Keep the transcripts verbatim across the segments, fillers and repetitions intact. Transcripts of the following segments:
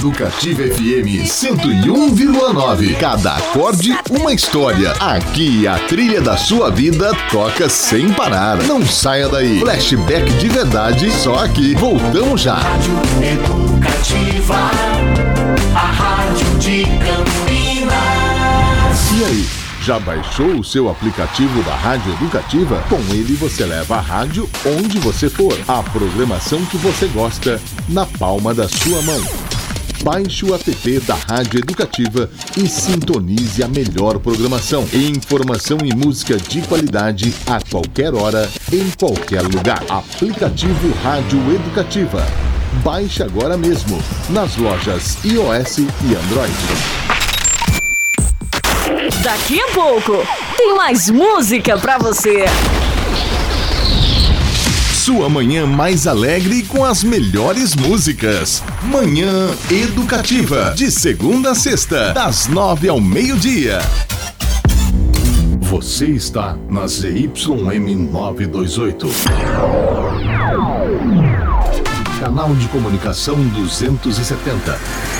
Educativa F M cento e um vírgula nove. Cada acorde, uma história. Aqui a trilha da sua vida toca sem parar. Não saia daí. Flashback de verdade, só aqui. Voltamos já. Rádio Educativa, a rádio de Campinas. E aí? Já baixou o seu aplicativo da Rádio Educativa? Com ele você leva a rádio onde você for. A programação que você gosta na palma da sua mão. Baixe o app da Rádio Educativa e sintonize a melhor programação. Informação e música de qualidade a qualquer hora, em qualquer lugar. Aplicativo Rádio Educativa. Baixe agora mesmo nas lojas iOS e Android. Daqui a pouco tem mais música pra você. Sua manhã mais alegre com as melhores músicas. Manhã Educativa, de segunda a sexta, das nove ao meio-dia. Você está na Z Y M novecentos e vinte e oito. Canal de comunicação duzentos e setenta.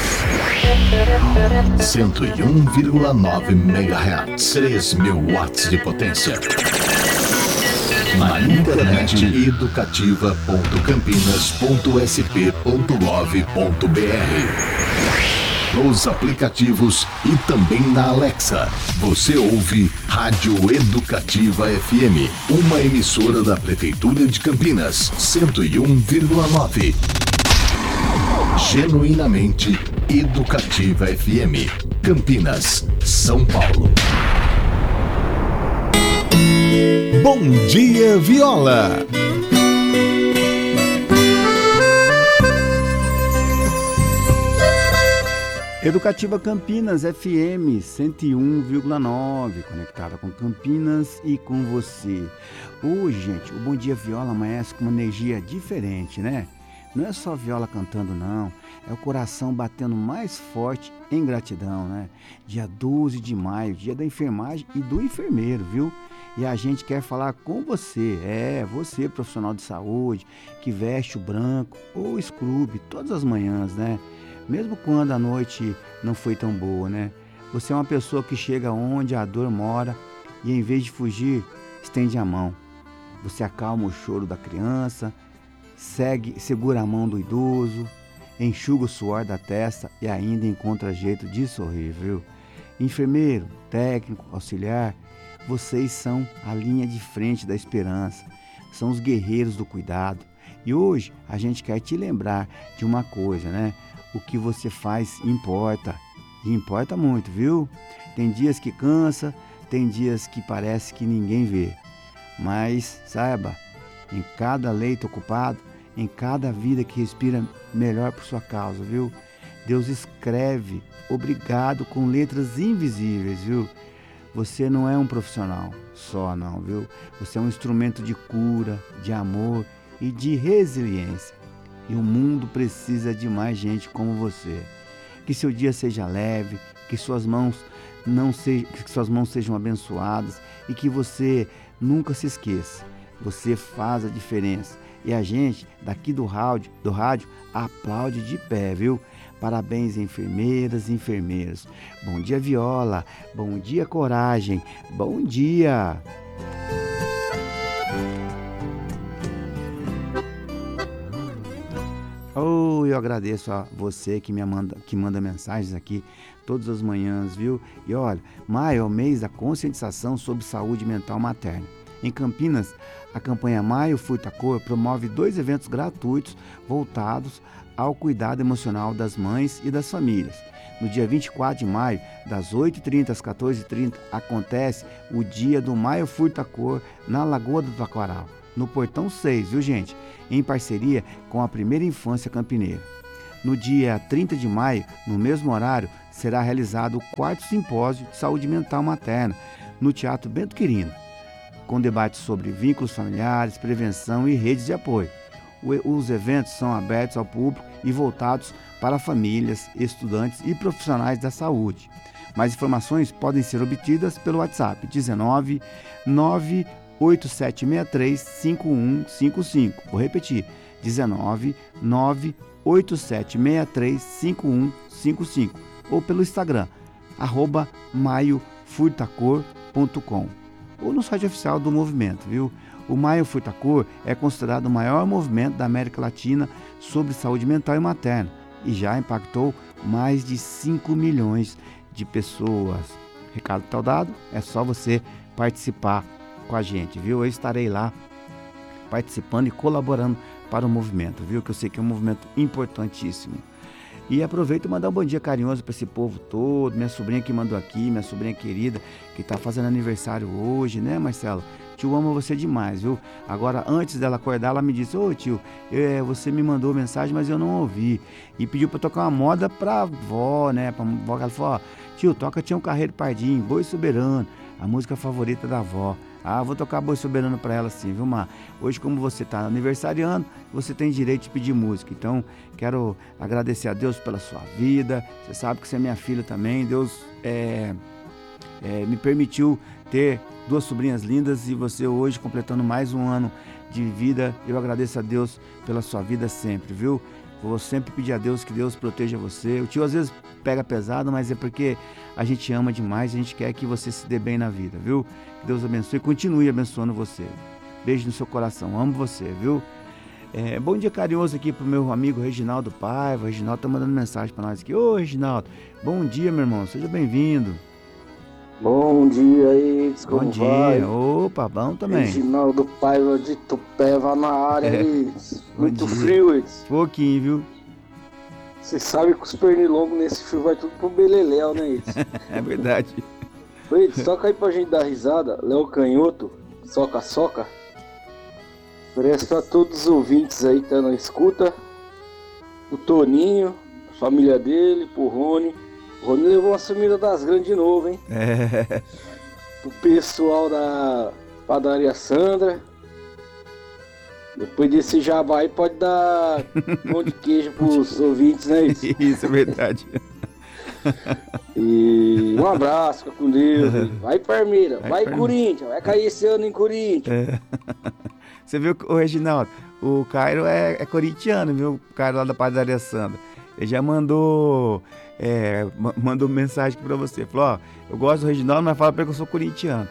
cento e um vírgula nove megahertz, três mil watts de potência. Na internet, educativa ponto campinas ponto s p ponto gov ponto b r. Nos aplicativos e também na Alexa. Você ouve Rádio Educativa F M, uma emissora da Prefeitura de Campinas, cento e um vírgula nove. Genuinamente Educativa F M, Campinas, São Paulo. Bom dia, Viola! Educativa Campinas F M cento e um vírgula nove, conectada com Campinas e com você. Hoje, gente, o Bom Dia Viola amanhece com uma energia diferente, né? Não é só viola cantando, não. É o coração batendo mais forte em gratidão, né? Dia doze de maio, dia da enfermagem e do enfermeiro, viu? E a gente quer falar com você, é, você profissional de saúde, que veste o branco ou o scrub todas as manhãs, né? Mesmo quando a noite não foi tão boa, né? Você é uma pessoa que chega onde a dor mora e em vez de fugir, estende a mão. Você acalma o choro da criança, segue, segura a mão do idoso, enxuga o suor da testa e ainda encontra jeito de sorrir, viu? Enfermeiro, técnico, auxiliar, vocês são a linha de frente da esperança, são os guerreiros do cuidado. E hoje a gente quer te lembrar de uma coisa, né? O que você faz importa, e importa muito, viu? Tem dias que cansa, tem dias que parece que ninguém vê. Mas saiba, em cada leito ocupado, em cada vida que respira melhor por sua causa, viu? Deus escreve obrigado com letras invisíveis, viu? Você não é um profissional só, não, viu? Você é um instrumento de cura, de amor e de resiliência. E o mundo precisa de mais gente como você. Que seu dia seja leve, que suas mãos não sejam, que suas mãos sejam abençoadas e que você nunca se esqueça. Você faz a diferença. E a gente, daqui do rádio, do rádio, aplaude de pé, viu? Parabéns, enfermeiras e enfermeiros. Bom dia, Viola. Bom dia, Coragem. Bom dia. Oh, eu agradeço a você que me manda, que manda mensagens aqui todas as manhãs, viu? E olha, maio é o mês da conscientização sobre saúde mental materna. Em Campinas, a campanha Maio Furta Cor promove dois eventos gratuitos voltados ao cuidado emocional das mães e das famílias. No dia vinte e quatro de maio, das oito e trinta às quatorze e trinta, acontece o dia do Maio Furta Cor na Lagoa do Taquaral, no Portão seis, viu, gente? Em parceria com a Primeira Infância Campineira. No dia trinta de maio, no mesmo horário, será realizado o quarto simpósio de saúde mental materna, no Teatro Bento Quirino, com debates sobre vínculos familiares, prevenção e redes de apoio. Os eventos são abertos ao público e voltados para famílias, estudantes e profissionais da saúde. Mais informações podem ser obtidas pelo WhatsApp dezenove, nove oito sete seis três, cinco um cinco cinco. Vou repetir, dezenove, nove oito sete seis três cinco um cinco cinco ou pelo Instagram, arroba maio furtacor ponto com, ou no site oficial do movimento, viu? O Maio Furtacor é considerado o maior movimento da América Latina sobre saúde mental e materna e já impactou mais de cinco milhões de pessoas. Recado tá dado, é só você participar com a gente, viu? Eu estarei lá participando e colaborando para o movimento, viu? Que eu sei que é um movimento importantíssimo. E aproveito e mandar um bom dia carinhoso para esse povo todo, minha sobrinha que mandou aqui, minha sobrinha querida, que está fazendo aniversário hoje, né, Marcelo? Tio, amo você demais, viu? Agora, antes dela acordar, ela me disse, ô tio, é, você me mandou mensagem, mas eu não ouvi. E pediu para tocar uma moda pra avó, né? Pra avó, ela falou, ó, tio, toca Tião Carreiro Pardinho, Boi Soberano, a música favorita da avó. Ah, vou tocar Boi Soberano pra ela sim, viu, Mar? Hoje, como você tá aniversariando, você tem direito de pedir música. Então, quero agradecer a Deus pela sua vida. Você sabe que você é minha filha também. Deus é, é, me permitiu ter duas sobrinhas lindas e você hoje completando mais um ano de vida. Eu agradeço a Deus pela sua vida sempre, viu? Vou sempre pedir a Deus que Deus proteja você. O tio às vezes pega pesado, mas é porque a gente ama demais, a gente quer que você se dê bem na vida, viu? Que Deus abençoe e continue abençoando você. Beijo no seu coração, amo você, viu? É, bom dia carinhoso aqui pro meu amigo Reginaldo Paiva. O Reginaldo tá mandando mensagem para nós aqui. Ô Reginaldo, bom dia meu irmão, seja bem-vindo. Bom dia aí, bom como dia, vai? Opa, bom também. Reginaldo Paiva de Tupéva na área, É. aí. Muito dia. frio, aí. Pouquinho, viu? Você sabe que os pernilongos nesse frio vai tudo pro beleléu, né, Itz? É verdade. Oi, Itz, toca aí pra gente dar risada. Léo Canhoto, Soca Soca. Oferece pra todos os ouvintes aí que tá na escuta. O Toninho, a família dele, pro Rony. O Rony levou uma sumida das grandes de novo, hein? É. O pessoal da padaria Sandra. Depois desse jabá aí pode dar pão de queijo pros ouvintes, né? Isso, Isso é verdade. E um abraço, fica com Deus. Vai Parmeira, Vai, vai, Parmeira. Corinthians, vai cair esse ano em Corinthians. É. Você viu, o Reginaldo, o Cairo é, é corintiano, viu? O Cairo lá da padaria Sandra. Ele já mandou, é, ma- mandou mensagem aqui pra você. Falou, ó, eu gosto do Reginaldo, mas fala pra ele que eu sou corintiano.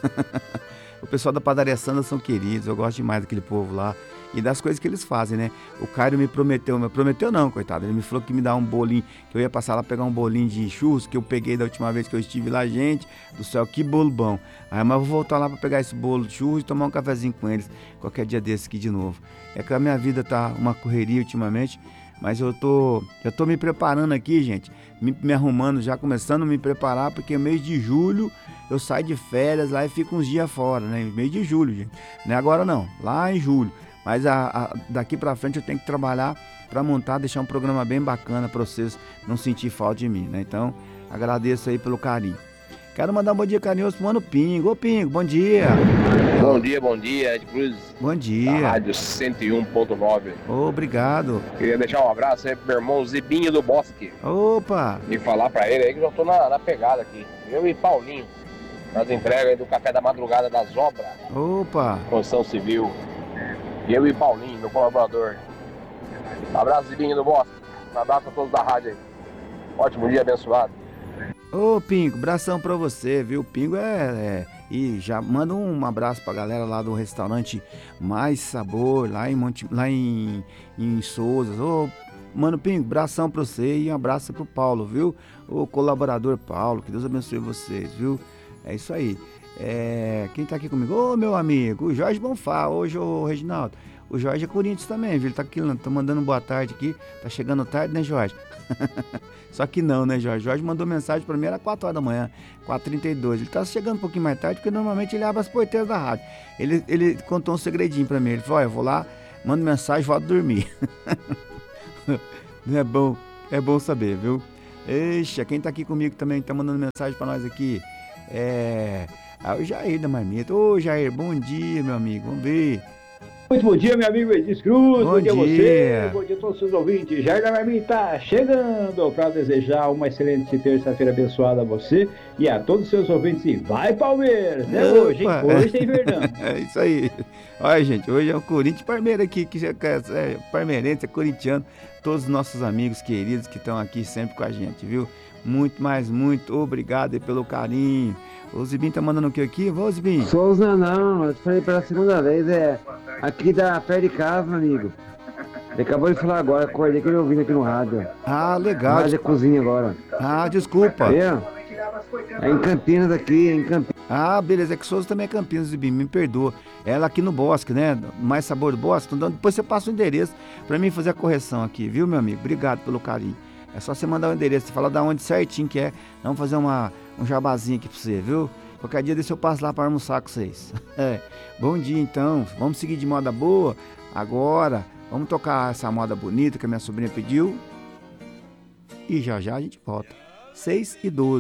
O pessoal da padaria Sandra são queridos, eu gosto demais daquele povo lá. E das coisas que eles fazem, né? O Cairo me prometeu, me prometeu não, coitado. Ele me falou que me dá um bolinho, que eu ia passar lá pegar um bolinho de churros, que eu peguei da última vez que eu estive lá, gente do céu, que bolo bom. Aí, mas eu vou voltar lá pra pegar esse bolo de churros e tomar um cafezinho com eles, qualquer dia desse aqui de novo. É que a minha vida tá uma correria ultimamente, mas eu tô, eu tô me preparando aqui, gente, me, me arrumando, já começando a me preparar, porque mês de julho eu saio de férias lá e fico uns dias fora, né? Mês de julho, gente. Não é agora não, lá em julho. Mas a, a, daqui pra frente eu tenho que trabalhar para montar, deixar um programa bem bacana para vocês não sentir falta de mim, né? Então, agradeço aí pelo carinho. Quero mandar um bom dia carinhoso pro Mano Pingo. Ô Pingo, bom dia. Bom dia, bom dia, Ed Cruz, Bom da dia. Rádio cento e um ponto nove. Obrigado. Queria deixar um abraço aí pro meu irmão Zibinho do Bosque Opa. e falar pra ele aí que eu já tô na, na pegada aqui. Eu e Paulinho, nas entregas aí do café da madrugada das obras, Opa. construção civil. E eu e Paulinho, meu colaborador. Um abraço, Zibinho do Bosque. Um abraço a todos da rádio aí. Ótimo dia, abençoado. Ô Pingo, abração pra você, viu? Pingo é, é... E já manda um abraço pra galera lá do restaurante Mais Sabor, lá em, Monte... lá em... em Souza. Ô, Mano Pingo, abração pra você e um abraço pro Paulo, viu? O colaborador Paulo, que Deus abençoe vocês, viu? É isso aí. É... Quem tá aqui comigo? Ô, meu amigo, o Jorge Bonfá. Hoje, ô, Reginaldo. O Jorge é Corinthians também, viu? Ele tá aqui, tá mandando boa tarde aqui. Tá chegando tarde, né, Jorge? Só que não, né, Jorge? Jorge mandou mensagem pra mim, era quatro horas da manhã, quatro e trinta e dois. Ele tá chegando um pouquinho mais tarde, porque normalmente ele abre as porteiras da rádio. Ele, ele contou um segredinho pra mim. Ele falou, olha, eu vou lá, mando mensagem e volto dormir. É bom, é bom saber, viu? Eixa, quem tá aqui comigo também, tá mandando mensagem pra nós aqui, é... Ah, o Jair da Marmita. Ô, Jair, bom dia, meu amigo, vamos ver. Muito bom dia, meu amigo Edis Cruz. Bom Bom dia a você. dia. Bom dia a todos os seus ouvintes. Jair da Marmin tá chegando para desejar uma excelente terça-feira abençoada a você e a todos os seus ouvintes. E vai, Palmeiras! É hoje, hein? Opa. Hoje tem verdão. É isso aí. Olha, gente, hoje é o Corinthians Parmeira aqui, que é, é parmeirense, é corintiano. Todos os nossos amigos queridos que estão aqui sempre com a gente, viu? Muito, mais muito obrigado aí pelo carinho. O Zibim tá mandando o que aqui? Vou, Zibim. Souza não, eu te falei pela segunda vez, é aqui da perto de casa, meu amigo. Ele acabou de falar agora, acordei que ele ouvindo aqui no rádio. Ah, legal. Rádio é cozinha agora. Ah, desculpa. É, é em Campinas aqui, é em Campinas. Ah, beleza, é que Souza também é Campinas, Zibim, me perdoa. Ela aqui no Bosque, né? Mais Sabor do Bosque. Então, depois você passa o endereço pra mim fazer a correção aqui, viu, meu amigo? Obrigado pelo carinho. É só você mandar o endereço, você fala da onde certinho que é. Vamos fazer uma, um jabazinho aqui pra você, viu? Qualquer dia desse eu passo lá pra almoçar com vocês. É. Bom dia, então. Vamos seguir de moda boa. Agora, vamos tocar essa moda bonita que a minha sobrinha pediu. E já já a gente volta. seis e doze.